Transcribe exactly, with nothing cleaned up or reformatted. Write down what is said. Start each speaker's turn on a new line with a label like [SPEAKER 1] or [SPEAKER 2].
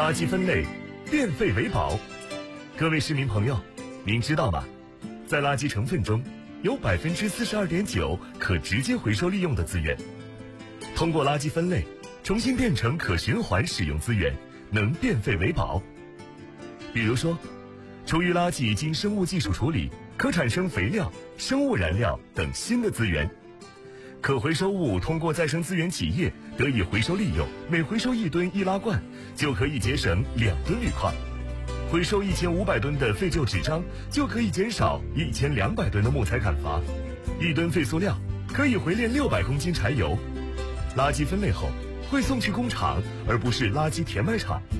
[SPEAKER 1] 垃圾分类，变废为宝。各位市民朋友，您知道吗？在垃圾成分中有 百分之四十二点九 可直接回收利用的资源。通过垃圾分类，重新变成可循环使用资源，能变废为宝。比如说，厨余垃圾经生物技术处理，可产生肥料、生物燃料等新的资源。可回收物通过再生资源企业得以回收利用，每回收一吨易拉罐就可以节省两吨铝矿。回收一千五百吨的废旧纸张，就可以减少一千两百吨的木材砍伐；一吨废塑料可以回炼六百公斤柴油。垃圾分类后会送去工厂，而不是垃圾填埋场。